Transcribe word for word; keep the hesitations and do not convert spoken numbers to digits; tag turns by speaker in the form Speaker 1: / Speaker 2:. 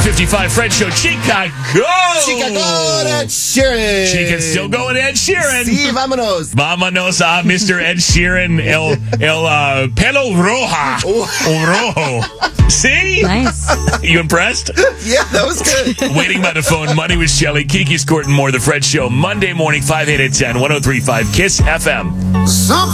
Speaker 1: fifty-five Fred Show. Chica, go!
Speaker 2: Chica, go Ed Sheeran!
Speaker 1: Chica's still going Ed Sheeran.
Speaker 2: Sí, vámonos.
Speaker 1: Vámonos a Mister Ed Sheeran, el, el uh, pelo roja. O rojo. See?
Speaker 3: Nice.
Speaker 1: You impressed?
Speaker 2: Yeah, that was good.
Speaker 1: Waiting by the phone, Money with Shelley, Kiki Squirt, and more. The Fred Show, Monday morning, five, eight, and ten, one oh three point five, KISS F M.
Speaker 2: Something